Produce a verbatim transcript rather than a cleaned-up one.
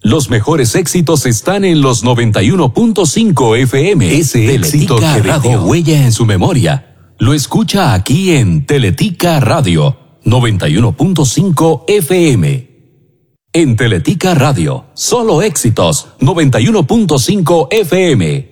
Los mejores éxitos están en los noventa y uno punto cinco F M. Ese éxito que dejó huella en su memoria. Lo escucha aquí en Teletica Radio, noventa y uno punto cinco F M. En Teletica Radio, solo éxitos, noventa y uno punto cinco F M.